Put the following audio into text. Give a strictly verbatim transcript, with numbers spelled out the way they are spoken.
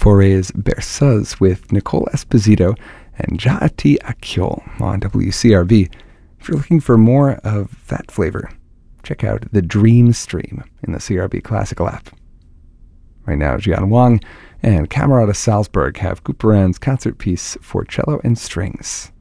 Fauré Berceuse with Nicole Esposito and Jaati Akyol on W C R B. If you're looking for more of that flavor, check out the Dream Stream in the C R B Classical app. Right now, Jian Wang and Camerata Salzburg have Couperin's concert piece for cello and strings.